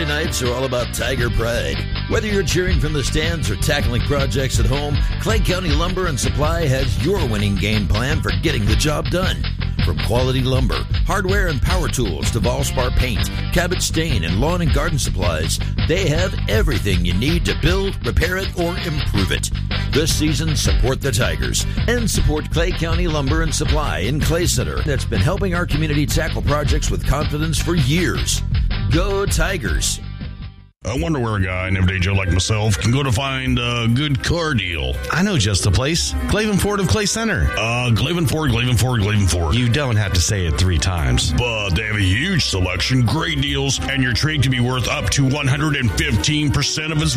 Saturday nights are all about Tiger pride. Whether you're cheering from the stands or tackling projects at home, Clay County Lumber and Supply has your winning game plan for getting the job done. From quality lumber, hardware and power tools to Valspar paint, Cabot stain, and lawn and garden supplies, they have everything you need to build, repair it, or improve it. This season, support the Tigers and support Clay County Lumber and Supply in Clay Center that's been helping our community tackle projects with confidence for years. Go Tigers! I wonder where a guy named AJ like myself can go to find a good car deal. I know just the place. Glaven Ford of Clay Center. Glaven Ford. You don't have to say it 3 times. But they have a huge selection, great deals, and your trade can be worth up to 115% of its